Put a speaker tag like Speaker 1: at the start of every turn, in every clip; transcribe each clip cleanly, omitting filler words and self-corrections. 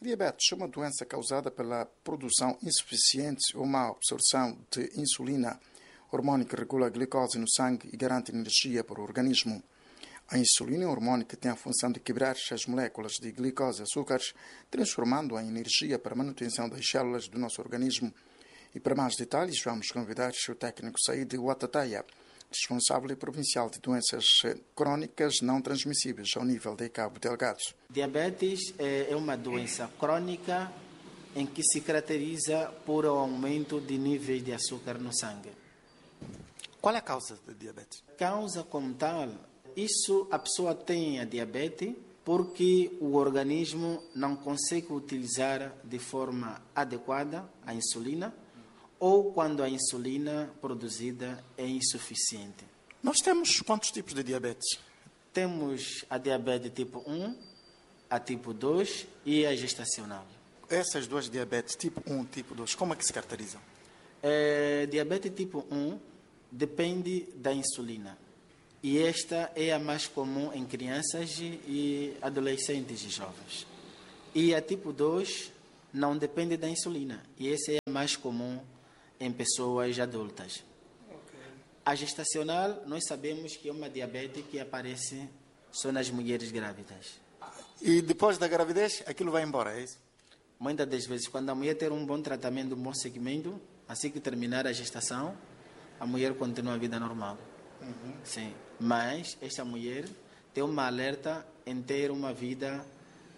Speaker 1: Diabetes é uma doença causada pela produção insuficiente ou má absorção de insulina, hormônio que regula a glicose no sangue e garante energia para o organismo. A insulina é um hormônio que tem a função de quebrar as moléculas de glicose e açúcares, transformando-a em energia para a manutenção das células do nosso organismo. E para mais detalhes, vamos convidar o técnico Said Ouattaya, responsável provincial de doenças crônicas não transmissíveis ao nível de Cabo Delgado.
Speaker 2: Diabetes é uma doença crônica em que se caracteriza por um aumento de níveis de açúcar no sangue.
Speaker 3: Qual é a causa da diabetes?
Speaker 2: Causa como tal, a pessoa tem a diabetes porque o organismo não consegue utilizar de forma adequada a insulina, ou quando a insulina produzida é insuficiente.
Speaker 3: Nós temos quantos tipos de diabetes?
Speaker 2: Temos a diabetes tipo 1, a tipo 2 e a gestacional.
Speaker 3: Essas duas diabetes, tipo 1 e tipo 2, como é que se caracterizam?
Speaker 2: Diabetes tipo 1 depende da insulina. E esta é a mais comum em crianças e adolescentes e jovens. E a tipo 2 não depende da insulina. E essa é a mais comum em pessoas adultas. Okay. A gestacional, nós sabemos que é uma diabetes que aparece só nas mulheres grávidas.
Speaker 3: E depois da gravidez, aquilo vai embora, é isso?
Speaker 2: Muitas das vezes, quando a mulher ter um bom tratamento, um bom segmento, assim que terminar a gestação, a mulher continua a vida normal. Uhum. Sim. Mas esta mulher tem uma alerta em ter uma vida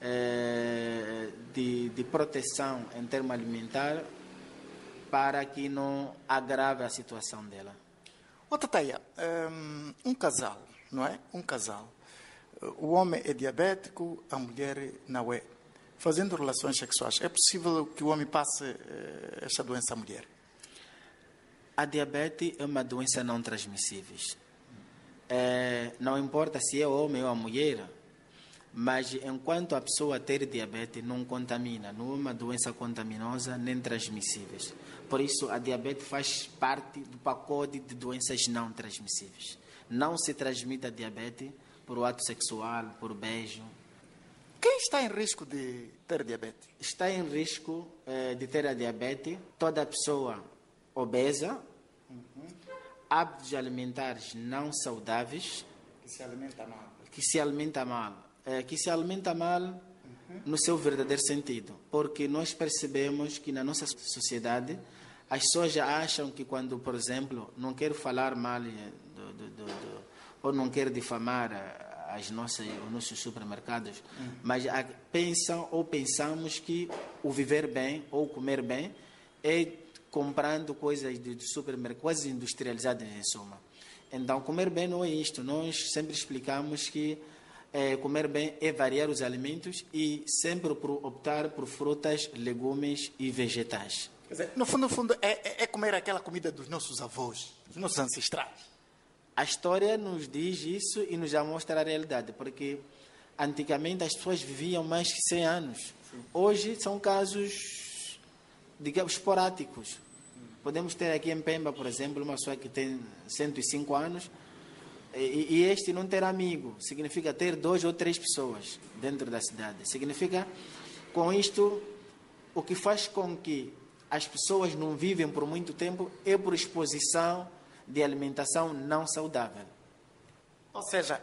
Speaker 2: de proteção em termos alimentar, para que não agrave a situação dela.
Speaker 3: Ouattaya, um casal, não é? Um casal. O homem é diabético, a mulher não é. Fazendo relações sexuais, é possível que o homem passe esta doença à mulher?
Speaker 2: A diabetes é uma doença não transmissível. Não importa se é homem ou a mulher, mas enquanto a pessoa ter diabetes, não contamina, não é uma doença contaminosa nem transmissível. Por isso, a diabetes faz parte do pacote de doenças não transmissíveis. Não se transmite a diabetes por ato sexual, por beijo.
Speaker 3: Quem está em risco de ter diabetes?
Speaker 2: Está em risco de ter a diabetes toda pessoa obesa, hábitos alimentares não saudáveis,
Speaker 3: que se alimenta mal.
Speaker 2: Que se alimenta mal no seu verdadeiro sentido, porque nós percebemos que na nossa sociedade as pessoas já acham que quando, por exemplo, não quero falar mal ou não quero difamar os nossos supermercados, mas pensamos que o viver bem ou comer bem é comprando coisas de supermercado, coisas industrializadas em suma. Então, comer bem não é isto. Nós sempre explicamos que comer bem é variar os alimentos e sempre optar por frutas, legumes e vegetais.
Speaker 3: Quer dizer, no fundo, é comer aquela comida dos nossos avós, dos nossos ancestrais.
Speaker 2: A história nos diz isso e nos já mostra a realidade, porque antigamente as pessoas viviam mais que 100 anos. Sim. Hoje são casos, digamos, esporádicos. Podemos ter aqui em Pemba, por exemplo, uma pessoa que tem 105 anos e este não ter amigo. Significa ter 2 ou 3 pessoas dentro da cidade. Significa, com isto, o que faz com que as pessoas não vivem por muito tempo é por exposição de alimentação não saudável.
Speaker 3: Ou seja,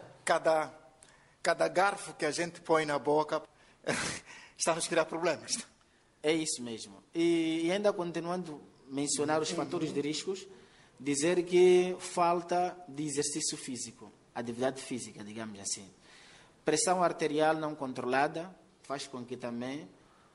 Speaker 3: cada garfo que a gente põe na boca está a nos criar problemas.
Speaker 2: É isso mesmo. E ainda continuando a mencionar os fatores de riscos, dizer que falta de exercício físico, atividade física, digamos assim. Pressão arterial não controlada faz com que também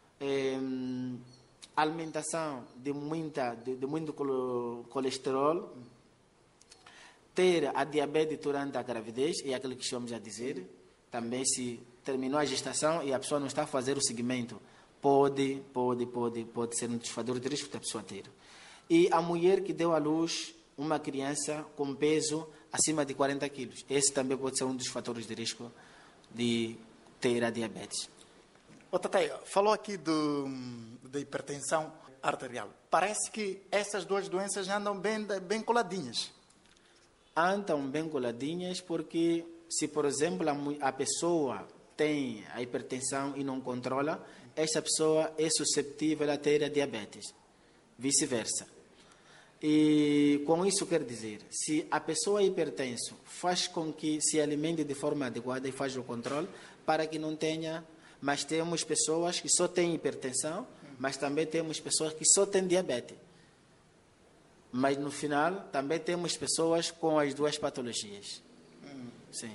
Speaker 2: alimentação de muito colesterol, ter a diabetes durante a gravidez, é aquilo que estamos a dizer, também se terminou a gestação e a pessoa não está a fazer o seguimento, pode ser um dos fatores de risco da pessoa ter. E a mulher que deu à luz uma criança com peso acima de 40 quilos, esse também pode ser um dos fatores de risco de ter a diabetes.
Speaker 3: Ouattaya, falou aqui da hipertensão arterial. Parece que essas duas doenças andam bem coladinhas.
Speaker 2: Andam bem coladinhas porque, se por exemplo a pessoa tem a hipertensão e não controla, esta pessoa é susceptível a ter a diabetes, vice-versa. E com isso quer dizer, se a pessoa é hipertenso faz com que se alimente de forma adequada e faz o controle para que não tenha, mas temos pessoas que só têm hipertensão, mas também temos pessoas que só têm diabetes. Mas no final também temos pessoas com as duas patologias. Sim.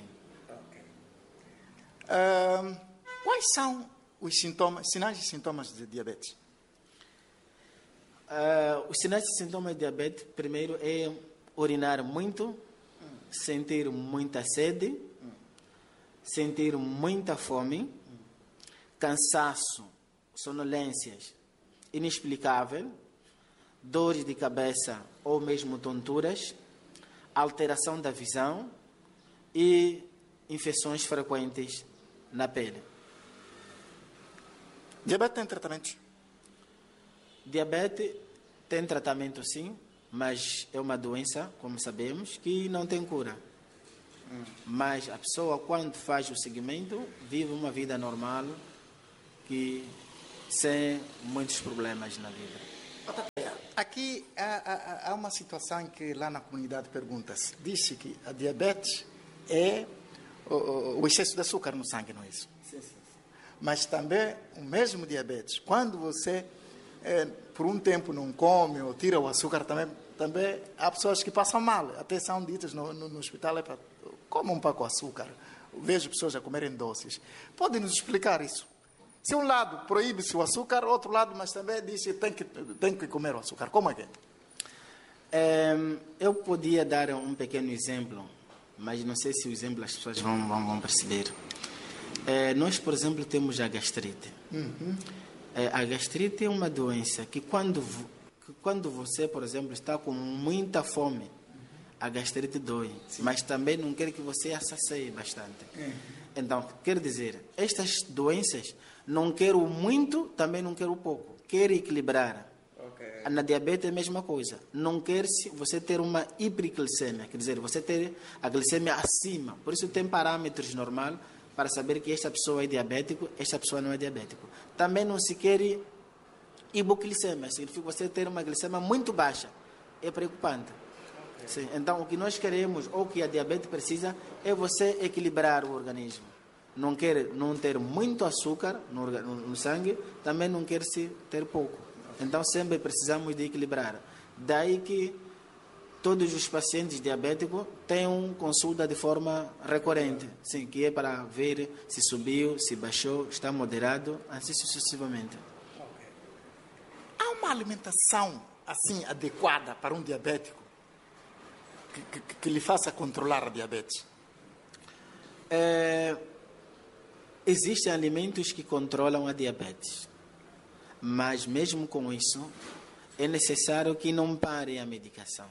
Speaker 3: Quais são os sintomas, sinais e sintomas de diabetes?
Speaker 2: Os sinais e sintomas de diabetes, primeiro é urinar muito, sentir muita sede, sentir muita fome, cansaço, sonolências inexplicável, dores de cabeça ou mesmo tonturas, alteração da visão e infecções frequentes na pele.
Speaker 3: Diabetes tem tratamentos?
Speaker 2: Diabetes tem tratamento sim, mas é uma doença, como sabemos, que não tem cura. Mas a pessoa, quando faz o seguimento, vive uma vida normal, sem muitos problemas na vida.
Speaker 3: Aqui há uma situação em que lá na comunidade pergunta-se. Diz-se que a diabetes é o excesso de açúcar no sangue, não é isso?
Speaker 2: Sim.
Speaker 3: Mas também o mesmo diabetes, quando você por um tempo não come ou tira o açúcar, também há pessoas que passam mal. Até são ditas no hospital, coma um pouco de açúcar. Vejo pessoas a comerem doces. Pode nos explicar isso? Se um lado proíbe-se o açúcar, outro lado, mas também diz que tem que comer o açúcar. Como é que é?
Speaker 2: Eu podia dar um pequeno exemplo, mas não sei se o exemplo as pessoas vão perceber. Nós, por exemplo, temos a gastrite. A gastrite é uma doença que quando você, por exemplo, está com muita fome, a gastrite dói, mas também não quer que você a sacie bastante. Então, quer dizer, estas doenças não quero muito, também não quero pouco. Quero equilibrar. Na diabetes é a mesma coisa. Não quer você ter uma hiperglicemia, quer dizer, você ter a glicemia acima. Por isso tem parâmetros normais para saber que esta pessoa é diabético, esta pessoa não é diabético. Também não se quer hipoglicemia, significa você ter uma glicemia muito baixa. É preocupante. Sim. Então, o que nós queremos, ou que a diabetes precisa, é você equilibrar o organismo. Não quer não ter muito açúcar no sangue, também não quer se ter pouco. Então, sempre precisamos de equilibrar. Daí que todos os pacientes diabéticos têm uma consulta de forma recorrente, sim, que é para ver se subiu, se baixou, está moderado, assim sucessivamente.
Speaker 3: Há uma alimentação assim adequada para um diabético que lhe faça controlar a diabetes?
Speaker 2: Existem alimentos que controlam a diabetes, mas mesmo com isso, é necessário que não pare a medicação.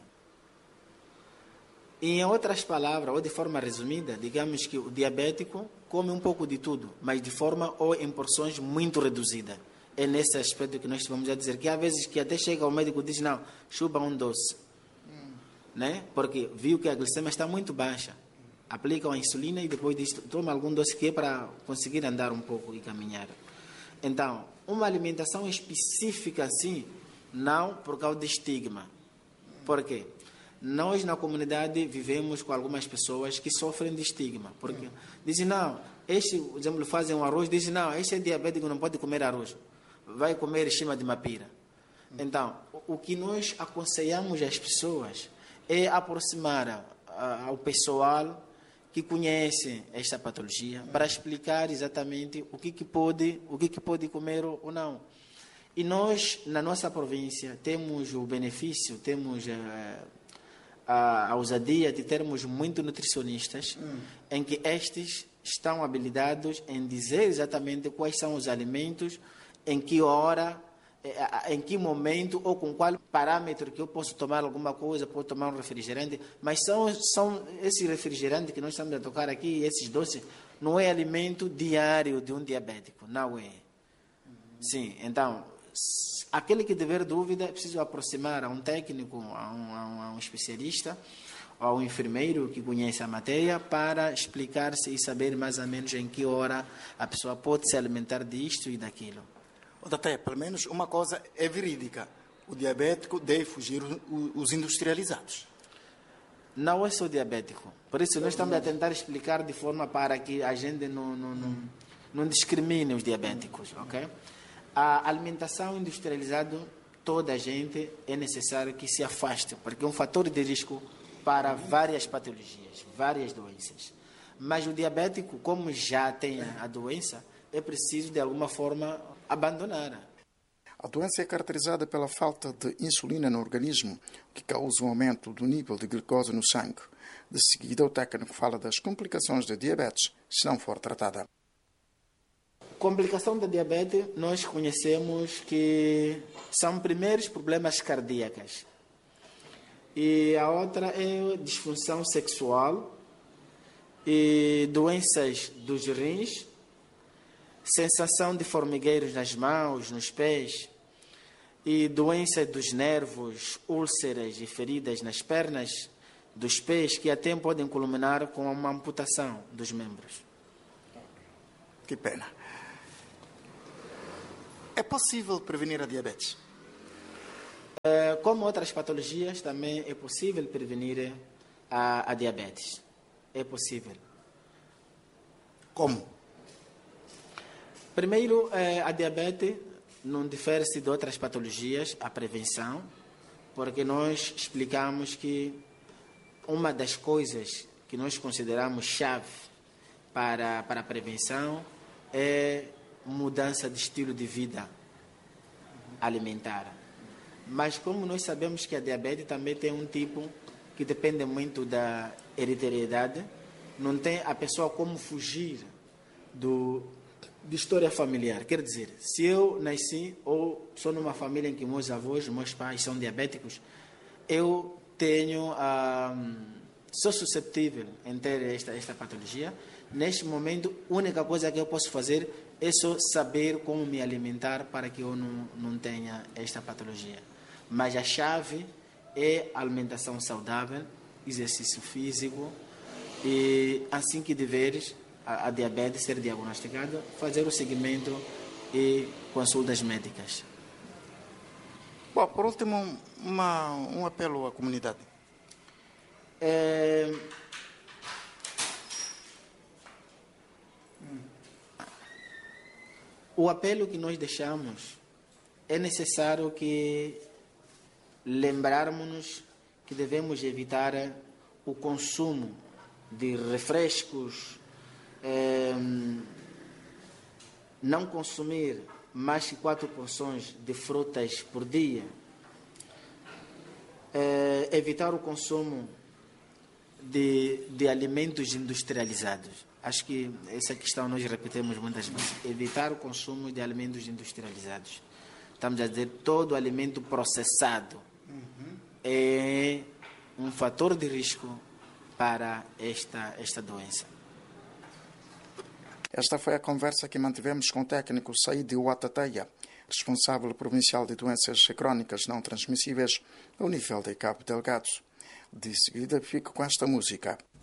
Speaker 2: Em outras palavras, ou de forma resumida, digamos que o diabético come um pouco de tudo, mas de forma ou em porções muito reduzidas. É nesse aspecto que nós vamos a dizer que há vezes que até chega ao médico e diz, não, chupa um doce. Né? Porque viu que a glicemia está muito baixa. Aplicam a insulina e depois diz, toma algum doce que é para conseguir andar um pouco e caminhar. Então, uma alimentação específica assim, não por causa de estigma. Por quê? Nós na comunidade vivemos com algumas pessoas que sofrem de estigma. Porque dizem, não, por exemplo, fazem um arroz, dizem, não, este é diabético, não pode comer arroz. Vai comer chima de mapira. Então, o que nós aconselhamos às pessoas é aproximar ao pessoal que conhece esta patologia para explicar exatamente o que pode comer ou não. E nós, na nossa província, temos o benefício, temos a ousadia de termos muitos nutricionistas em que estes estão habilitados em dizer exatamente quais são os alimentos, em que hora, em que momento ou com qual parâmetro que eu posso tomar alguma coisa, posso tomar um refrigerante, mas são esses refrigerantes que nós estamos a tocar aqui, esses doces, não é alimento diário de um diabético, não é. Sim, então, aquele que tiver dúvida, é preciso aproximar a um técnico, a um especialista, ao enfermeiro que conhece a matéria para explicar-se e saber mais ou menos em que hora a pessoa pode se alimentar disto e daquilo.
Speaker 3: Até, pelo menos uma coisa é verídica. O diabético deve fugir os industrializados.
Speaker 2: Não é só diabético. Por isso, nós estamos a tentar explicar de forma para que a gente não discrimine os diabéticos, ok? A alimentação industrializada, toda a gente é necessário que se afaste, porque é um fator de risco para várias patologias, várias doenças. Mas o diabético, como já tem a doença, é preciso, de alguma forma, abandonar.
Speaker 1: A doença é caracterizada pela falta de insulina no organismo, que causa um aumento do nível de glicose no sangue. De seguida, o técnico fala das complicações da diabetes, se não for tratada.
Speaker 2: Complicação da diabetes, nós conhecemos que são primeiros problemas cardíacos. E a outra é disfunção sexual e doenças dos rins, sensação de formigueiros nas mãos, nos pés, e doenças dos nervos, úlceras e feridas nas pernas, dos pés, que até podem culminar com uma amputação dos membros.
Speaker 3: Que pena. É possível prevenir a diabetes?
Speaker 2: Como outras patologias, também é possível prevenir a diabetes. É possível.
Speaker 3: Como?
Speaker 2: Primeiro, a diabetes não difere-se de outras patologias, a prevenção, porque nós explicamos que uma das coisas que nós consideramos chave para a prevenção é mudança de estilo de vida alimentar. Mas como nós sabemos que a diabetes também tem um tipo que depende muito da hereditariedade, não tem a pessoa como fugir de história familiar. Quer dizer, se eu nasci ou sou numa família em que meus avós, meus pais são diabéticos, eu sou suscetível em ter esta patologia. Neste momento, a única coisa que eu posso fazer é só saber como me alimentar para que eu não tenha esta patologia. Mas a chave é alimentação saudável, exercício físico e, assim que deveres, a diabetes ser diagnosticada, fazer o seguimento e consultas médicas.
Speaker 3: Bom, por último, um apelo à comunidade.
Speaker 2: O apelo que nós deixamos é necessário que lembrarmos que devemos evitar o consumo de refrescos, não consumir mais que 4 porções de frutas por dia, evitar o consumo de alimentos industrializados. Acho que essa questão nós repetimos muitas vezes. Evitar o consumo de alimentos industrializados. Estamos a dizer, todo alimento processado é um fator de risco para esta doença.
Speaker 1: Esta foi a conversa que mantivemos com o técnico Saíde Ouatateia, responsável provincial de doenças crónicas não transmissíveis ao nível de Cabo Delgado. De seguida, fico com esta música.